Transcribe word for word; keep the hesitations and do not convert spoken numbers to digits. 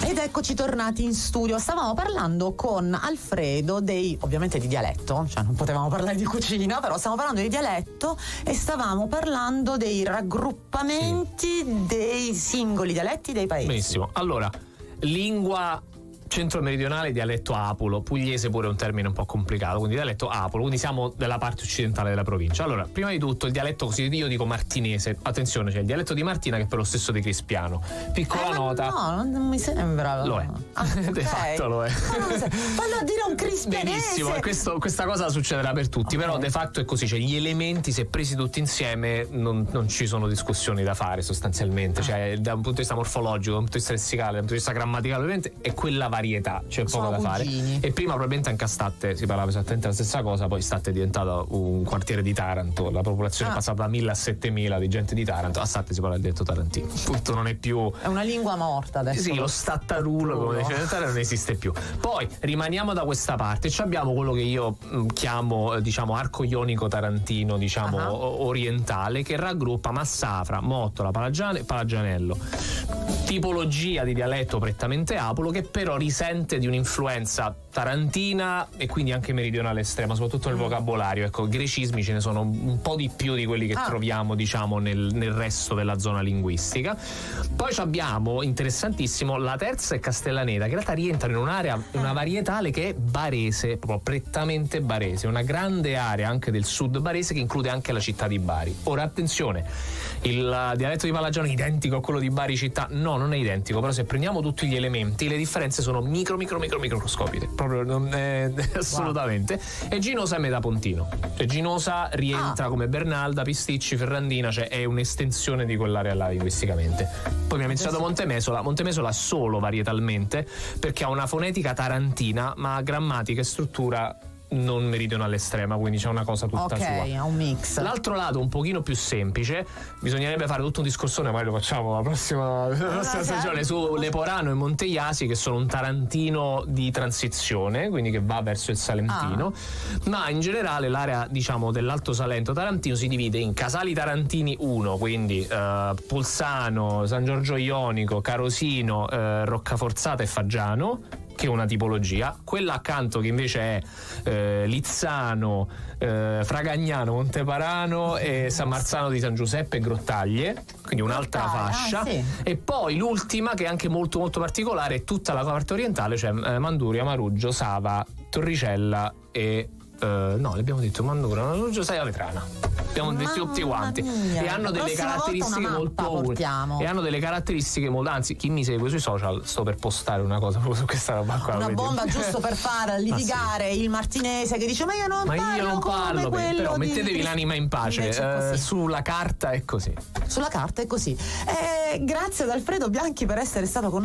Ed eccoci tornati in studio. Stavamo parlando con Alfredo dei, ovviamente di dialetto, cioè non potevamo parlare di cucina, però stavamo parlando di dialetto e stavamo parlando dei raggruppamenti sì. dei singoli dialetti dei paesi. Benissimo. Allora, lingua centro-meridionale, dialetto apulo, pugliese pure è un termine un po' complicato, quindi dialetto apulo, quindi siamo della parte occidentale della provincia. Allora, prima di tutto il dialetto, così io dico martinese, attenzione, c'è il dialetto di Martina che è per lo stesso di Crispiano. Piccola eh, nota. No, non mi sembra. Lo è. Ah, okay. De fatto lo è. Fallo a dire un crispianese. Benissimo, questo, questa cosa succederà per tutti, okay. Però de fatto è così, cioè gli elementi se presi tutti insieme non, non ci sono discussioni da fare sostanzialmente, cioè da un punto di vista morfologico, da un punto di vista lessicale, da un punto di vista grammaticale ovviamente è quella varietà, c'è poco sono da fare. cugini. E prima probabilmente anche a Statte si parlava esattamente la stessa cosa, poi Statte è diventato un quartiere di Taranto, la popolazione ah. è passata da mille a settemila di gente di Taranto, a Statte si parla il dialetto tarantino, tutto non è più, è una lingua morta adesso. Sì, lo stattarulo come dice non esiste più. Poi rimaniamo da questa parte, ci abbiamo quello che io mh, chiamo diciamo arco ionico tarantino, diciamo uh-huh. orientale, che raggruppa Massafra, Mottola, Palagiane, Palagianello, tipologia di dialetto prettamente apulo che però risente di un'influenza tarantina e quindi anche meridionale estrema, soprattutto nel vocabolario. Ecco, grecismi ce ne sono un po' di più di quelli che ah. troviamo diciamo nel, nel resto della zona linguistica. Poi abbiamo, interessantissimo, la terza è Castellaneta, che in realtà rientra in un'area, in una varietale che è barese, proprio prettamente barese, una grande area anche del sud barese che include anche la città di Bari. Ora attenzione, il dialetto di Palagiano è identico a quello di Bari città? No, non è identico, però se prendiamo tutti gli elementi le differenze sono micro micro micro microscopiche, proprio non è, assolutamente. Wow. E Ginosa è metapontino, cioè Ginosa rientra ah. come Bernalda, Pisticci, Ferrandina, cioè è un'estensione di quell'area là linguisticamente. Poi mi ha menzionato Montemesola, Montemesola solo varietalmente perché ha una fonetica tarantina ma grammatica e struttura non meridionale estrema, quindi c'è una cosa tutta okay, sua. Ok, ha un mix. L'altro lato un pochino più semplice, bisognerebbe fare tutto un discorsone, magari lo facciamo la prossima, la prossima stagione, su Leporano e Monteiasi, che sono un tarantino di transizione, quindi che va verso il salentino, ah. ma in generale l'area diciamo dell'Alto Salento tarantino si divide in Casali Tarantini uno, quindi eh, Pulsano, San Giorgio Ionico, Carosino, eh, Roccaforzata e Faggiano, che è una tipologia, quella accanto che invece è eh, Lizzano, eh, Fragagnano, Monteparano e San Marzano di San Giuseppe e Grottaglie, quindi un'altra Grottaglie, fascia, ah, sì. E poi l'ultima che è anche molto molto particolare è tutta la parte orientale, cioè eh, Manduria, Maruggio, Sava, Torricella e eh, no, le abbiamo detto Manduria, Maruggio, Sava, Vetrana. Abbiamo detto tutti quanti mia. E hanno delle caratteristiche molto portiamo. e hanno delle caratteristiche molto, anzi chi mi segue sui social sto per postare una cosa proprio su questa roba qua, una bomba dire. Giusto per far litigare sì. il martinese che dice ma io non ma parlo io non parlo come però di... mettetevi l'anima in pace, eh, sulla carta è così sulla carta è così. Eh, grazie ad Alfredo Bianchi per essere stato con noi.